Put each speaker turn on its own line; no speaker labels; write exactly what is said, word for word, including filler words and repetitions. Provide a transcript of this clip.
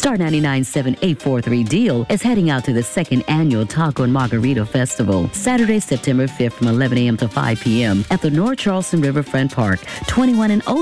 Star ninety-nine point seven eight four three Deal is heading out to the second annual Taco and Margarita Festival, Saturday, September fifth from eleven a.m. to five p.m. at the North Charleston Riverfront Park. twenty-one and older